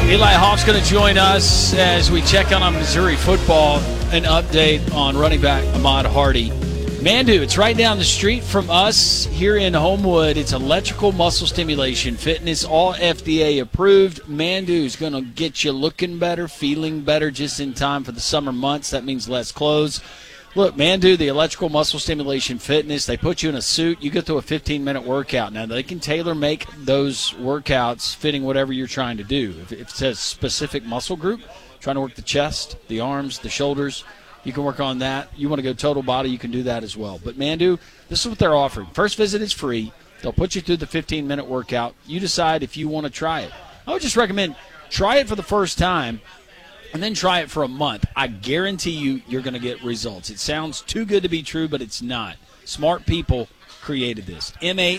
Eli Hoff's going to join us as we check on Missouri football, an update on running back Ahmad Hardy. Mandu, it's right down the street from us here in Homewood. It's electrical muscle stimulation fitness, all FDA approved. Mandu's going to get you looking better, feeling better just in time for the summer months. That means less clothes. Look, Mandu, the electrical muscle stimulation fitness, they put you in a suit. You go through a 15-minute workout. Now, they can tailor-make those workouts fitting whatever you're trying to do. If it says specific muscle group, trying to work the chest, the arms, the shoulders, you can work on that. You want to go total body, you can do that as well. But Mandu, this is what they're offering. First visit is free. They'll put you through the 15-minute workout. You decide if you want to try it. I would just recommend try it for the first time and then try it for a month. I guarantee you're going to get results. It sounds too good to be true, but it's not. Smart people created this.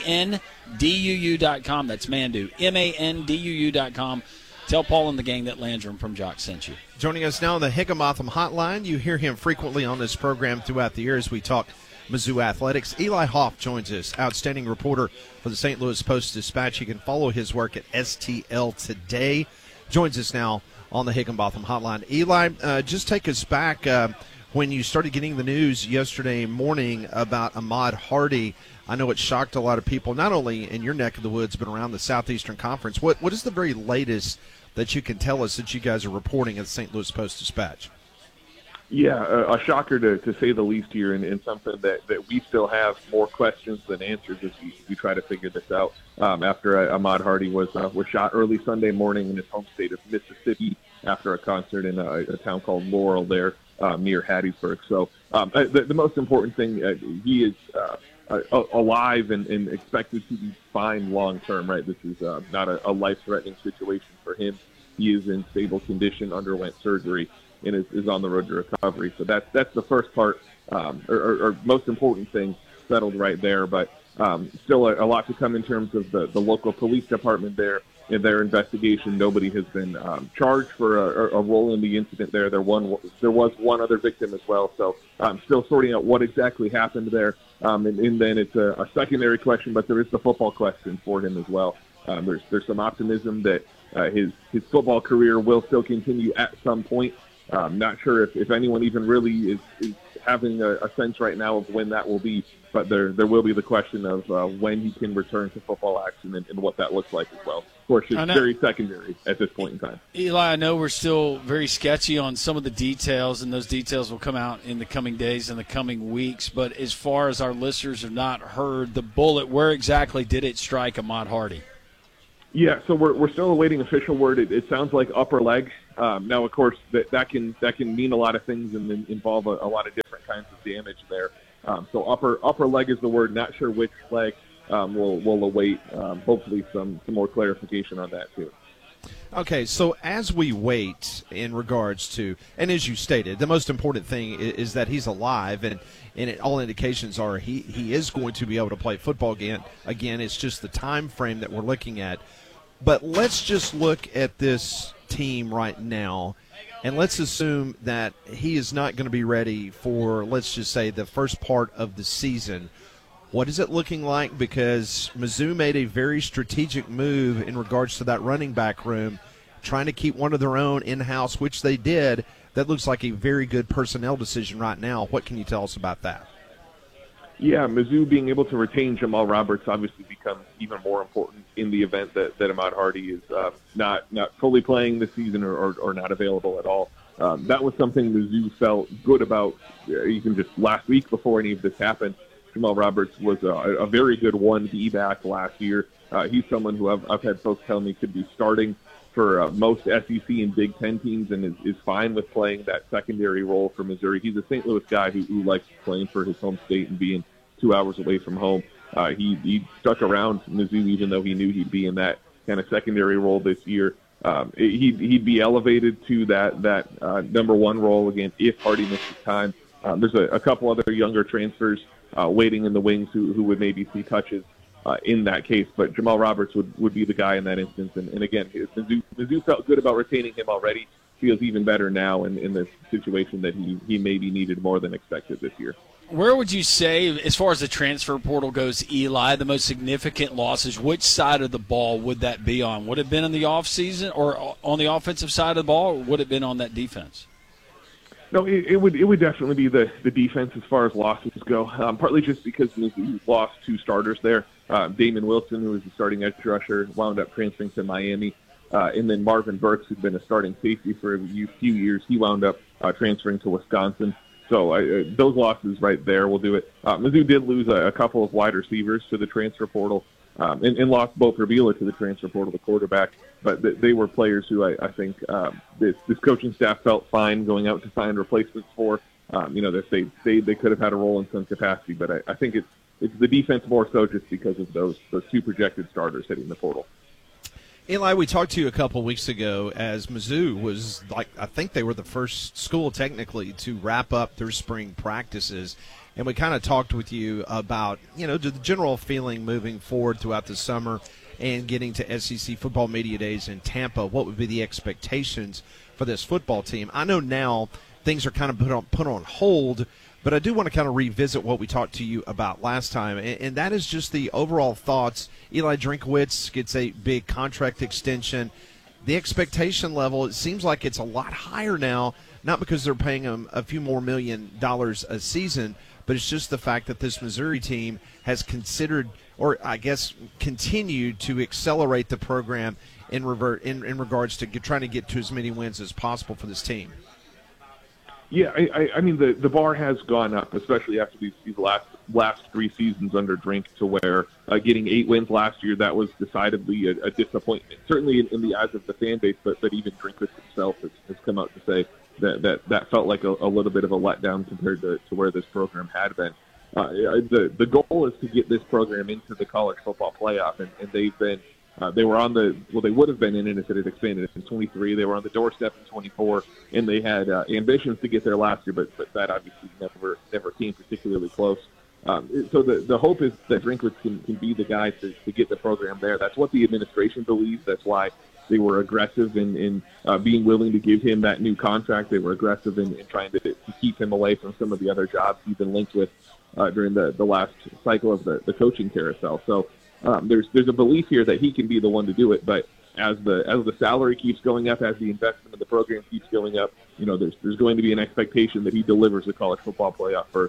MANDUU.com. That's Mandu. MANDUU.com. Tell Paul and the gang that Landrum from Jock sent you. Joining us now on the Higginbotham Hotline. You hear him frequently on this program throughout the year as we talk Mizzou athletics. Eli Hoff joins us, outstanding reporter for the St. Louis Post-Dispatch. You can follow his work at STL Today. Joins us now on the Higginbotham Hotline. Eli, just take us back when you started getting the news yesterday morning about Ahmad Hardy. I know it shocked a lot of people, not only in your neck of the woods, but around the Southeastern Conference. What is the very latest that you can tell us that you guys are reporting at the St. Louis Post-Dispatch? Yeah, a shocker to say the least here, and something that we still have more questions than answers as we try to figure this out. After Ahmad Hardy was shot early Sunday morning in his home state of Mississippi after a concert in a town called Laurel there near Hattiesburg. So the most important thing, he is alive and expected to be fine long term, right? This is not a life-threatening situation for him. He is in stable condition, underwent surgery, and is on the road to recovery. So that's the first part, or most important thing settled right there. But still a lot to come in terms of the local police department there in their investigation. Nobody has been charged for a role in the incident there. There was one other victim as well. So still sorting out what exactly happened there. And then it's a secondary question, but there is the football question for him as well. There's some optimism that his football career will still continue at some point. Not sure if anyone even really is having a sense right now of when that will be, but there will be the question of when he can return to football action and what that looks like as well. Of course, it's very secondary at this point in time. Eli, I know we're still very sketchy on some of the details, and those details will come out in the coming days and the coming weeks, but as far as our listeners have not heard the bullet, where exactly did it strike Ahmad Hardy? Yeah, so we're still awaiting official word. It sounds like upper leg. Now, of course, that can mean a lot of things and involve a lot of different kinds of damage there. So upper leg is the word. Not sure which leg. We'll await hopefully some more clarification on that too. Okay, so as we wait in regards to, and as you stated, the most important thing is that he's alive, and all indications are he is going to be able to play football again. It's just the time frame that we're looking at. But let's just look at this team right now, and let's assume that he is not going to be ready for, let's just say, the first part of the season. What is it looking like? Because Mizzou made a very strategic move in regards to that running back room, trying to keep one of their own in-house, which they did. That looks like a very good personnel decision right now. What can you tell us about that? Yeah, Mizzou being able to retain Jamal Roberts obviously becomes even more important in the event that Ahmad Hardy is not fully playing this season or not available at all. That was something Mizzou felt good about even just last week before any of this happened. Jamal Roberts was a very good 1B back last year. He's someone who I've had folks tell me could be starting for most SEC and Big Ten teams and is fine with playing that secondary role for Missouri. He's a St. Louis guy who likes playing for his home state and being 2 hours away from home. He stuck around Mizzou even though he knew he'd be in that kind of secondary role this year. He'd be elevated to that number one role again if Hardy misses time. There's a couple other younger transfers waiting in the wings who would maybe see touches in that case, but Jamal Roberts would be the guy in that instance. And again, Mizzou felt good about retaining him already. Feels even better now in this situation that he maybe needed more than expected this year. Where would you say, as far as the transfer portal goes, Eli, the most significant losses, which side of the ball would that be on? Would it have been in the offseason or on the offensive side of the ball, or would it have been on that defense? No, it would definitely be the defense as far as losses go, partly just because we lost 2 starters there. Damon Wilson, who was the starting edge rusher, wound up transferring to Miami. And then Marvin Burks, who's been a starting safety for a few years, he wound up transferring to Wisconsin. So those losses right there will do it. Mizzou did lose a couple of wide receivers to the transfer portal and lost Bo Prabila to the transfer portal, the quarterback. But they were players who I think this coaching staff felt fine going out to find replacements for. That they could have had a role in some capacity. But I think it's the defense more so just because of those 2 projected starters hitting the portal. Eli, we talked to you a couple weeks ago as Mizzou was I think they were the first school technically to wrap up their spring practices. And we kind of talked with you about, the general feeling moving forward throughout the summer and getting to SEC Football Media Days in Tampa. What would be the expectations for this football team? I know now things are kind of put on hold, but I do want to kind of revisit what we talked to you about last time, and that is just the overall thoughts. Eli Drinkwitz gets a big contract extension. The expectation level, it seems like it's a lot higher now, not because they're paying him a few more $1 million a season, but it's just the fact that this Missouri team has considered, or I guess continued to accelerate the program in regards to trying to get to as many wins as possible for this team. Yeah, I mean the bar has gone up, especially after these last 3 seasons under Drink, to where getting 8 wins last year, that was decidedly a disappointment. Certainly in the eyes of the fan base, but even Drinkwitz himself has come out to say that felt like a little bit of a letdown compared to where this program had been. The goal is to get this program into the college football playoff, and they've been. They were on they would have been in it if it had expanded in 23. They were on the doorstep in 24, and they had ambitions to get there last year, but that obviously never came particularly close. So the hope is that Drinkwitz can be the guy to get the program there. That's what the administration believes. That's why they were aggressive in being willing to give him that new contract. They were aggressive in trying to keep him away from some of the other jobs he's been linked with during the last cycle of the coaching carousel. So there's a belief here that he can be the one to do it, but as the salary keeps going up, as the investment in the program keeps going up, there's going to be an expectation that he delivers the college football playoff for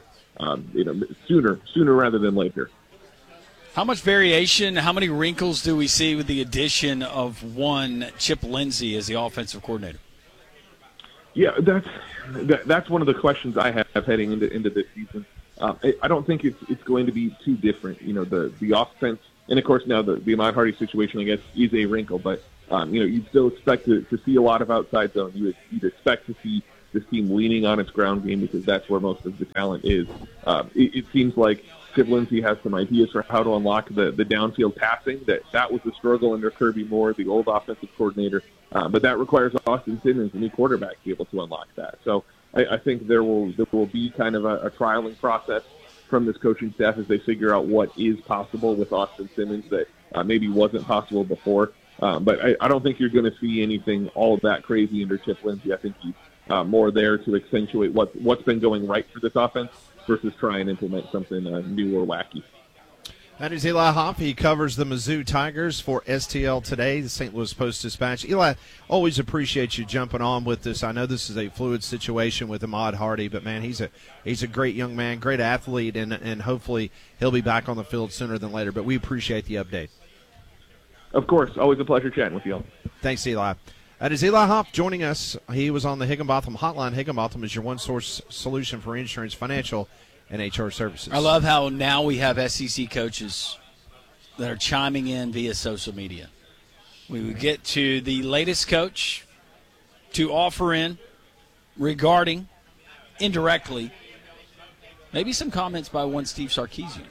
sooner rather than later. How much variation, how many wrinkles do we see with the addition of one Chip Lindsey as the offensive coordinator? Yeah, that's one of the questions I have heading into this season. I don't think it's going to be too different. The offense. And, of course, now the Ahmad Hardy situation, I guess, is a wrinkle. But, you'd still expect to see a lot of outside zone. You'd expect to see this team leaning on its ground game because that's where most of the talent is. It seems like Chip Lindsey has some ideas for how to unlock the downfield passing. That was the struggle under Kirby Moore, the old offensive coordinator. But that requires Austin Simmons, the new quarterback, to be able to unlock that. So I think there will be kind of a trialing process from this coaching staff as they figure out what is possible with Austin Simmons that maybe wasn't possible before. But I don't think you're going to see anything all that crazy under Chip Lindsey. I think he's more there to accentuate what's been going right for this offense versus try and implement something new or wacky. That is Eli Hoff. He covers the Mizzou Tigers for STL Today, the St. Louis Post-Dispatch. Eli, always appreciate you jumping on with us. I know this is a fluid situation with Ahmad Hardy, but, man, he's a great young man, great athlete, and hopefully he'll be back on the field sooner than later. But we appreciate the update. Of course. Always a pleasure chatting with you all. Thanks, Eli. That is Eli Hoff joining us. He was on the Higginbotham Hotline. Higginbotham is your one-source solution for insurance, financial, and HR services. I love how now we have SEC coaches that are chiming in via social media. We would get to the latest coach to offer in regarding, indirectly, maybe some comments by one Steve Sarkisian.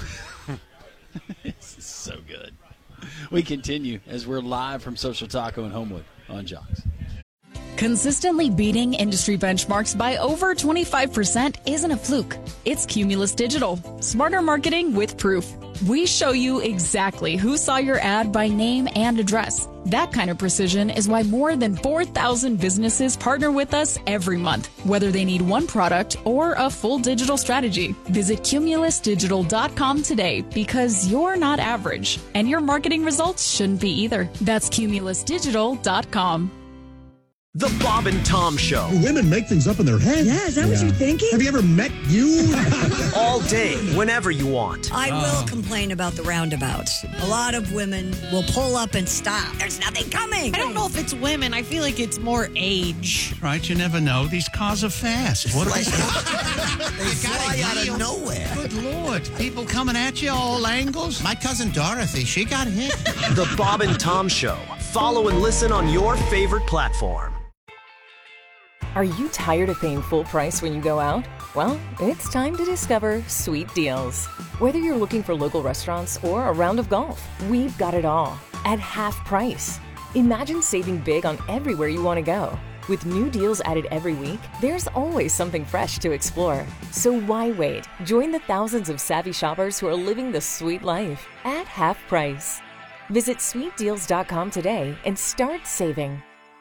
This is so good. We continue as we're live from Social Taco in Homewood on Jocks. Consistently beating industry benchmarks by over 25% isn't a fluke. It's Cumulus Digital. Smarter marketing with proof. We show you exactly who saw your ad by name and address. That kind of precision is why more than 4,000 businesses partner with us every month, whether they need one product or a full digital strategy. Visit cumulusdigital.com today because you're not average, and your marketing results shouldn't be either. That's cumulusdigital.com. The Bob and Tom Show. Women make things up in their head. Yeah, is that what you're thinking? Have you ever met you? All day, whenever you want. I will complain about the roundabouts. A lot of women will pull up and stop. There's nothing coming. I don't know if it's women. I feel like it's more age. Right, you never know. These cars are fast. What They fly out of nowhere. Good Lord. People coming at you all angles. My cousin Dorothy, she got hit. The Bob and Tom Show. Follow and listen on your favorite platform. Are you tired of paying full price when you go out? Well, it's time to discover Sweet Deals. Whether you're looking for local restaurants or a round of golf, we've got it all at half price. Imagine saving big on everywhere you want to go. With new deals added every week, there's always something fresh to explore. So why wait? Join the thousands of savvy shoppers who are living the sweet life at half price. Visit sweetdeals.com today and start saving.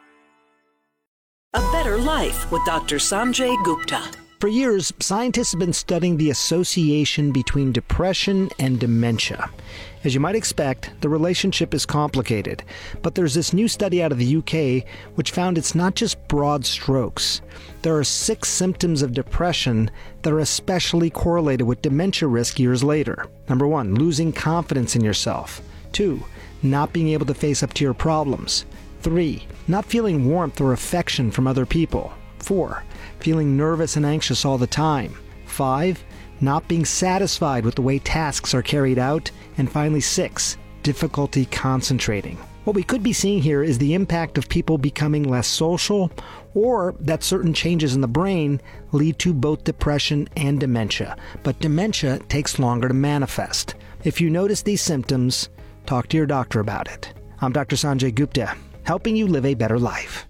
A Better Life with Dr. Sanjay Gupta. For years, scientists have been studying the association between depression and dementia. As you might expect, the relationship is complicated, but there's this new study out of the UK which found it's not just broad strokes. There are 6 symptoms of depression that are especially correlated with dementia risk years later. Number 1, losing confidence in yourself. 2, not being able to face up to your problems. 3, not feeling warmth or affection from other people. 4, feeling nervous and anxious all the time. 5, not being satisfied with the way tasks are carried out. And finally 6, difficulty concentrating. What we could be seeing here is the impact of people becoming less social, or that certain changes in the brain lead to both depression and dementia. But dementia takes longer to manifest. If you notice these symptoms, talk to your doctor about it. I'm Dr. Sanjay Gupta, helping you live a better life.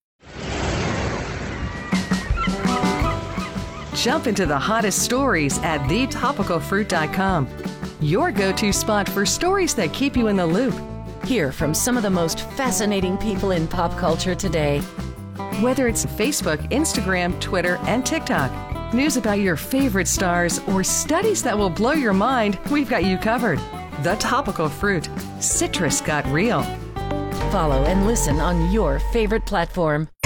Jump into the hottest stories at thetopicalfruit.com. Your go-to spot for stories that keep you in the loop. Hear from some of the most fascinating people in pop culture today. Whether it's Facebook, Instagram, Twitter, and TikTok, news about your favorite stars, or studies that will blow your mind, we've got you covered. The Topical Fruit. Citrus got real. Follow and listen on your favorite platform.